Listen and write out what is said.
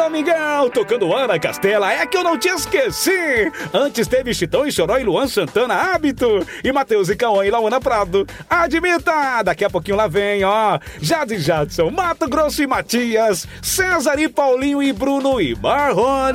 Domingão, tocando Ana Castela, é que eu não te esqueci. Antes teve Chitão e Choró e Luan Santana, Hábito. E Matheus e Cauã e Lauana Prado. Admita, daqui a pouquinho lá vem, ó. Jade e Jadson, Mato Grosso e Matias, César e Paulinho e Bruno e Marrone.